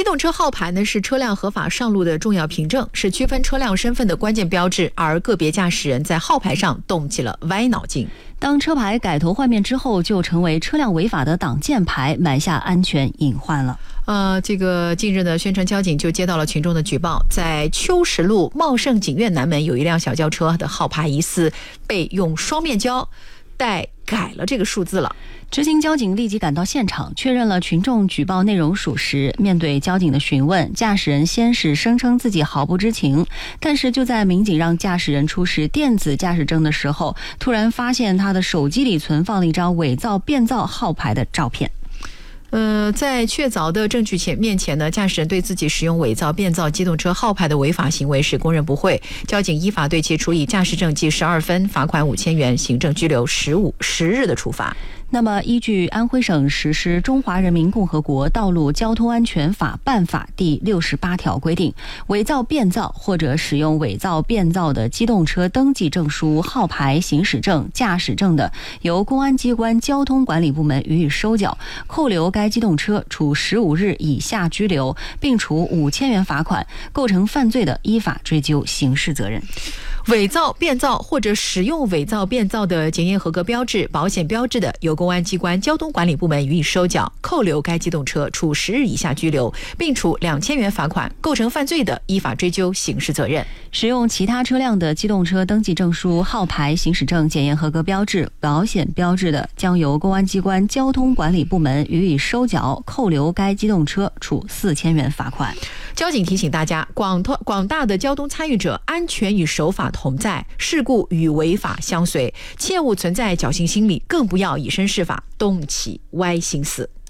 机动车号牌呢是车辆合法上路的重要凭证，是区分车辆身份的关键标志，而个别驾驶人在号牌上动起了歪脑筋。 当车牌改头换面之后，就成为车辆违法的挡箭牌，埋下安全隐患了。 近日呢，宣城交警就接到了群众的举报，在秋实路茂盛景苑南门有一辆小轿车的号牌疑似被用双面胶带改了这个数字了。 执行交警立即赶到现场，确认了群众举报内容属实。面对交警的询问，驾驶人先是声称自己毫不知情，但是就在民警让驾驶人出示电子驾驶证的时候，突然发现他的手机里存放了一张伪造变造号牌的照片。 在确凿的证据面前呢，驾驶人对自己使用伪造变造机动车号牌的违法行为是供认不讳，交警依法对其处以驾驶证记12分，罚款5000元，行政拘留10日的处罚。 那么依据安徽省实施《中华人民共和国道路交通安全法办法》第68条规定，伪造变造或者使用伪造变造的机动车登记证书、号牌、行驶证、驾驶证的，由公安机关交通管理部门予以收缴，扣留该机动车处15日以下拘留，并处5000元罚款，构成犯罪的依法追究刑事责任。 伪造变造或者使用伪造变造的检验合格标志、保险标志的，由公安机关交通管理部门予以收缴，扣留该机动车处10日以下拘留，并处2000元罚款，构成犯罪的依法追究刑事责任。 使用其他车辆的机动车登记证书、号牌、行驶证、检验合格标志、保险标志的，将由公安机关交通管理部门予以收缴，扣留该机动车处4000元罚款。 交警提醒大家，广大的交通参与者，安全与守法同在，事故与违法相随，切勿存在侥幸心理，更不要以身试法，动起歪心思。